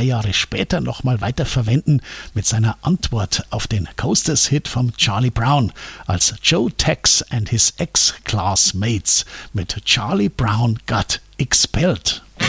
3 Jahre später nochmal weiterverwenden mit seiner Antwort auf den Coasters-Hit von Charlie Brown, als Joe Tex and his ex-classmates mit Charlie Brown Got Expelled.